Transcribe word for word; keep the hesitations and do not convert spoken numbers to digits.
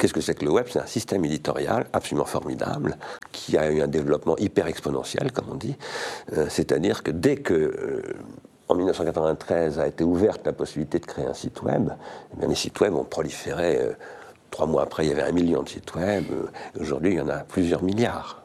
Qu'est-ce que c'est que le web? C'est un système éditorial absolument formidable qui a eu un développement hyper exponentiel, comme on dit. Euh, c'est-à-dire que dès que, euh, en mille neuf cent quatre-vingt-treize, a été ouverte la possibilité de créer un site web, eh bien, les sites web ont proliféré. Euh, trois mois après, il y avait un million de sites web. Euh, aujourd'hui, il y en a plusieurs milliards.